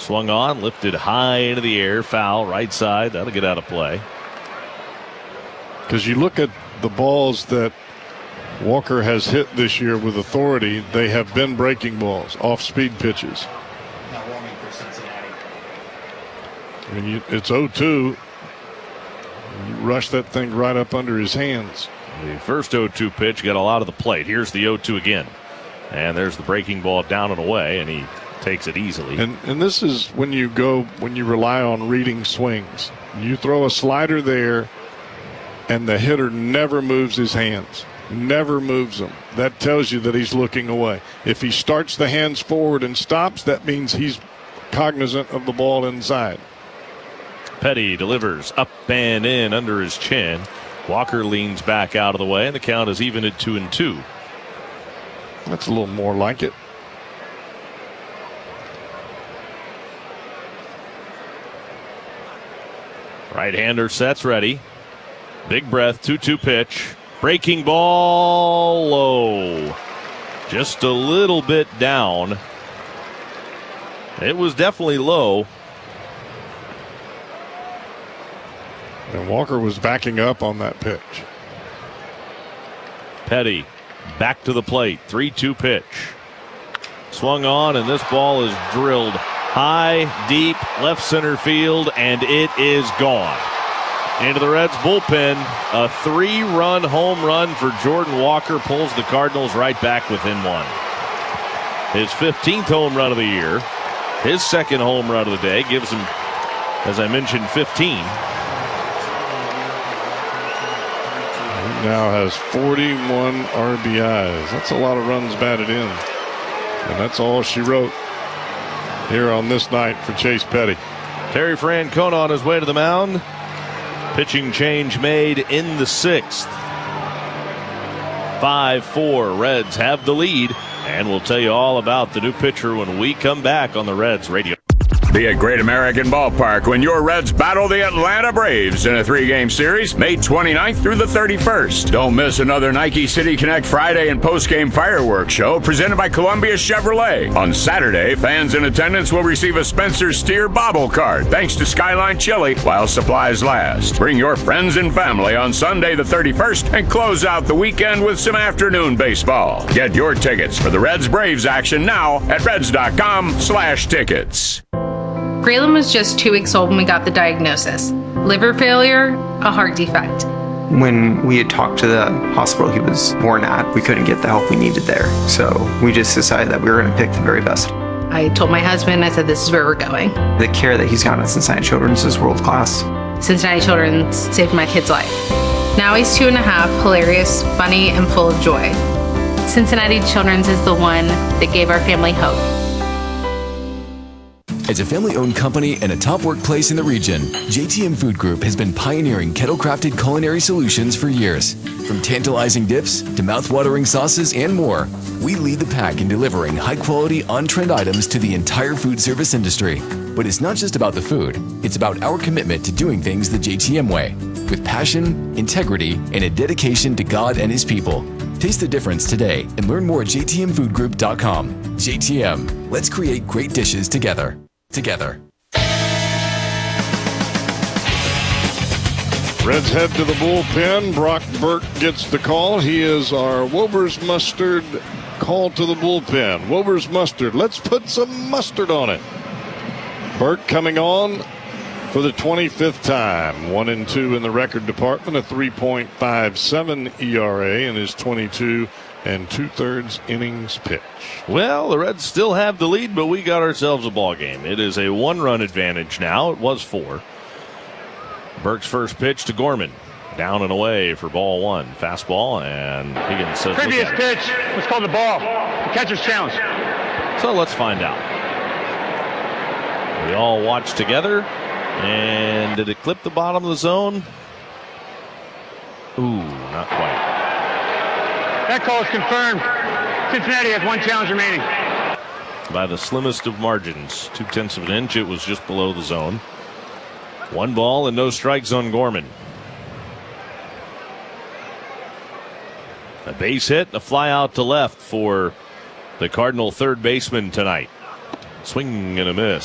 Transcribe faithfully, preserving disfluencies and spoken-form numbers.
Swung on, lifted high into the air, foul, right side. That'll get out of play. Because you look at the balls that Walker has hit this year with authority, they have been breaking balls, off-speed pitches. Not warming for Cincinnati. I mean, you, it's oh two. You rush that thing right up under his hands. The first oh two pitch got a lot of the plate. Here's the oh two again. And there's the breaking ball down and away, and he takes it easily. And and this is when you go, when you rely on reading swings. You throw a slider there, and the hitter never moves his hands. Never moves them. That tells you that he's looking away. If he starts the hands forward and stops, that means he's cognizant of the ball inside. Petty delivers up and in under his chin. Walker leans back out of the way, and the count is even at two and two. That's a little more like it. Right-hander sets ready. Big breath, two two pitch. Breaking ball low. Just a little bit down. It was definitely low. And Walker was backing up on that pitch. Petty back to the plate. three two pitch. Swung on, and this ball is drilled high, deep, left center field, and it is gone. Into the Reds bullpen. A three-run home run for Jordan Walker pulls the Cardinals right back within one. His fifteenth home run of the year. His second home run of the day gives him, as I mentioned, fifteen. He now has forty-one R B Is. That's a lot of runs batted in. And that's all she wrote here on this night for Chase Petty. Terry Francona on his way to the mound. Pitching change made in the sixth. five four. Reds have the lead. And we'll tell you all about the new pitcher when we come back on the Reds Radio. Be at Great American Ballpark when your Reds battle the Atlanta Braves in a three-game series, May twenty-ninth through the thirty-first. Don't miss another Nike City Connect Friday and post-game fireworks show presented by Columbia Chevrolet. On Saturday, fans in attendance will receive a Spencer Steer bobble card thanks to Skyline Chili while supplies last. Bring your friends and family on Sunday the thirty-first and close out the weekend with some afternoon baseball. Get your tickets for the Reds Braves action now at reds.com slash tickets. Braylon was just two weeks old when we got the diagnosis. Liver failure, a heart defect. When we had talked to the hospital he was born at, we couldn't get the help we needed there. So we just decided that we were going to pick the very best. I told my husband, I said, this is where we're going. The care that he's gotten at Cincinnati Children's is world class. Cincinnati Children's saved my kid's life. Now he's two and a half, hilarious, funny, and full of joy. Cincinnati Children's is the one that gave our family hope. As a family-owned company and a top workplace in the region, J T M Food Group has been pioneering kettle-crafted culinary solutions for years. From tantalizing dips to mouth-watering sauces and more, we lead the pack in delivering high-quality, on-trend items to the entire food service industry. But it's not just about the food. It's about our commitment to doing things the J T M way, with passion, integrity, and a dedication to God and His people. Taste the difference today and learn more at j t m food group dot com. J T M, let's create great dishes together. Together. Reds head to the bullpen. Brock Burke gets the call. He is our Wober's Mustard call to the bullpen. Wober's Mustard. Let's put some mustard on it. Burke coming on for the twenty-fifth time. One and two in the record department. A three point five seven E R A in his twenty-two and two-thirds innings pitch. Well, the Reds still have the lead, but we got ourselves a ball game. It is a one-run advantage now. It was four. Burke's first pitch to Gorman. Down and away for ball one. Fastball, and Higgins says, previous pitch was called the ball. The catcher's challenge. So let's find out. We all watch together. And did it clip the bottom of the zone? Ooh, not quite. That call is confirmed. Cincinnati has one challenge remaining. By the slimmest of margins. Two-tenths of an inch. It was just below the zone. One ball and no strikes on Gorman. A base hit and a fly out to left for the Cardinal third baseman tonight. Swing and a miss.